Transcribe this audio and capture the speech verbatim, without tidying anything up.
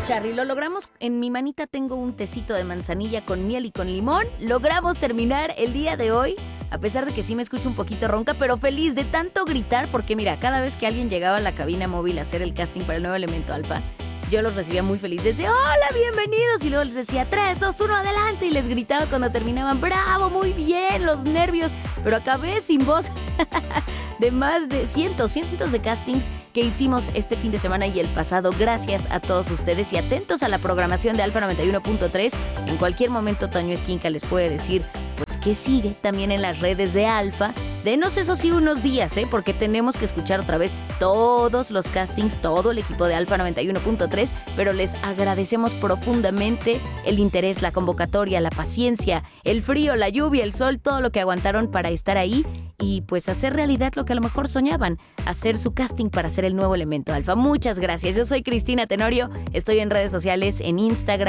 Charly, lo logramos. En mi manita tengo un tecito de manzanilla con miel y con limón. Logramos terminar el día de hoy, a pesar de que sí me escucho un poquito ronca, pero feliz de tanto gritar, porque mira, cada vez que alguien llegaba a la cabina móvil a hacer el casting para el nuevo Elemento Alfa, yo los recibía muy feliz desde hola, bienvenidos, y luego les decía tres, dos, uno, adelante, y les gritaba cuando terminaban, bravo, muy bien, los nervios, pero acabé sin voz de más de cientos, cientos de castings que hicimos este fin de semana y el pasado. Gracias a todos ustedes y atentos a la programación de Alfa noventa y uno punto tres. En cualquier momento Toño Esquinca les puede decir pues que sigue también en las redes de Alfa. Denos eso sí unos días, ¿eh? Porque tenemos que escuchar otra vez todos los castings, todo el equipo de Alfa noventa y uno punto tres, pero les agradecemos profundamente el interés, la convocatoria, la paciencia, el frío, la lluvia, el sol, todo lo que aguantaron para estar ahí y pues hacer realidad lo que a lo mejor soñaban, hacer su casting para ser el nuevo Elemento Alfa. Muchas gracias. Yo soy Cristina Tenorio, estoy en redes sociales, en Instagram,